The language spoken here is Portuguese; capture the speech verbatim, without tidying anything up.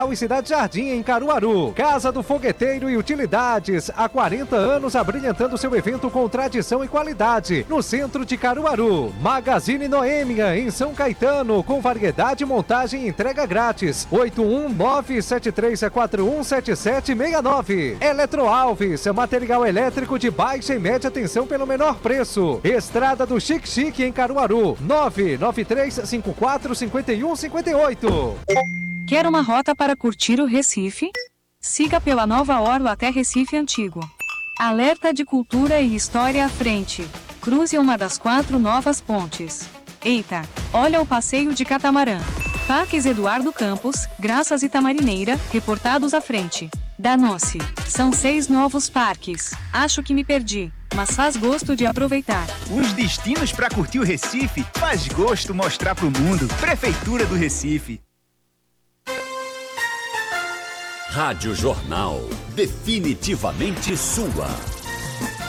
e Cidade Jardim, em Caruaru. Casa do Fogueteiro e Utilidades, há quarenta anos abrilhantando seu evento com tradição e qualidade, no centro de Caruaru. Magazine Noêmia, em São Caetano, com variedade, montagem e entrega grátis. oito um nove sete três quatro um sete sete seis nove. Eletroalves, material elétrico de baixa e média tensão pelo menor preço. Estrada do Chique Chique, em Caruaru, nove nove três cinco quatro cinco um cinco oito. Quer uma rota para curtir o Recife? Siga pela Nova Orla até Recife Antigo. Alerta de cultura e história à frente. Cruze uma das quatro novas pontes. Eita, olha o passeio de catamarã. Parques Eduardo Campos, Graças e Tamarineira, reportados à frente. Danou-se. São seis novos parques. Acho que me perdi, mas faz gosto de aproveitar. Os destinos para curtir o Recife faz gosto mostrar pro mundo. Prefeitura do Recife. Rádio Jornal, definitivamente sua.